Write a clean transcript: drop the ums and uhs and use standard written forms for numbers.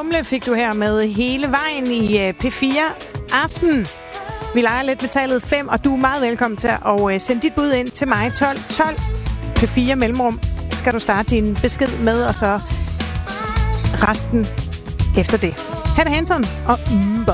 Humle fik du her med hele vejen i P4 Aften. Vi leger lidt med tallet 5, og du er meget velkommen til at sende dit bud ind til mig. 12 P4 mellemrum skal du starte din besked med, og så resten efter det. Hannah Hansen og Umber.